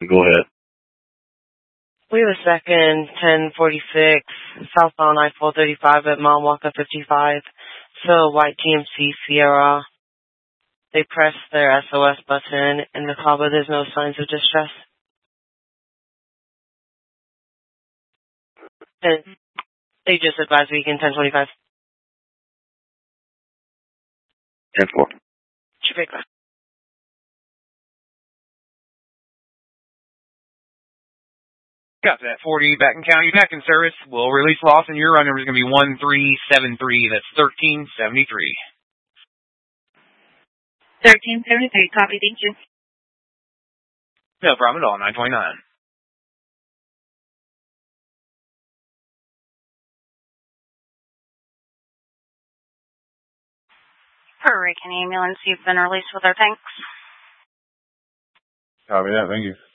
Go ahead. We have a second 1046 southbound I-435 at mile marker 55. So white GMC Sierra. They pressed their SOS button in the car, but there's no signs of distress. And they just advised Beacon 1025. 10-4. Jamaica. Got that 40 back in county, back in service. We'll release loss, and your run number is going to be 1373. That's 1373. 1373, copy, thank you. No problem at all, 929. Hurricane ambulance, you've been released with our thanks. Copy that, thank you.